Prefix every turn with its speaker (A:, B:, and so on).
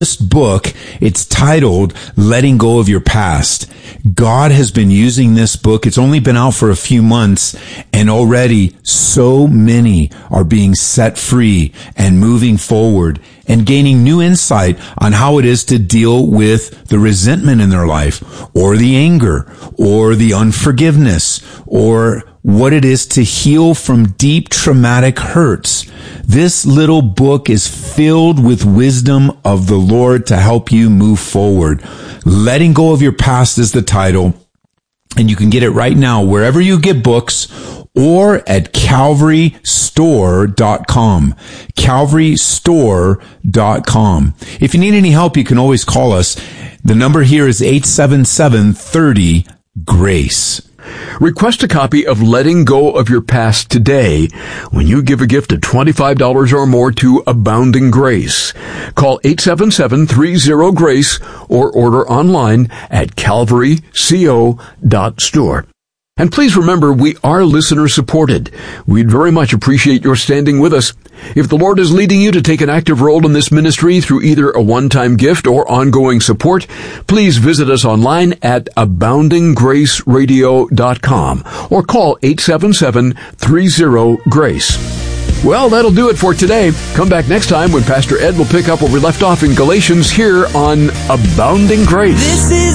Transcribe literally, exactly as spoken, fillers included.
A: This book, it's titled Letting Go of Your Past. God has been using this book. It's only been out for a few months, and already so many are being set free and moving forward and gaining new insight on how it is to deal with the resentment in their life, or the anger, or the unforgiveness, or what it is to heal from deep traumatic hurts. This little book is filled with wisdom of the Lord to help you move forward. Letting Go of Your Past is the title, and you can get it right now wherever you get books or at calvary store dot com. calvary store dot com. If you need any help, you can always call us. The number here is eight seven seven, three zero, GRACE.
B: Request a copy of Letting Go of Your Past today when you give a gift of twenty-five dollars or more to Abounding Grace. Call eight seven seven, three zero, GRACE or order online at calvary co dot store. And please remember, we are listener supported. We'd very much appreciate your standing with us. If the Lord is leading you to take an active role in this ministry through either a one-time gift or ongoing support, please visit us online at abounding grace radio dot com or call eight seven seven, three zero, GRACE. Well, that'll do it for today. Come back next time when Pastor Ed will pick up where we left off in Galatians here on Abounding Grace. This is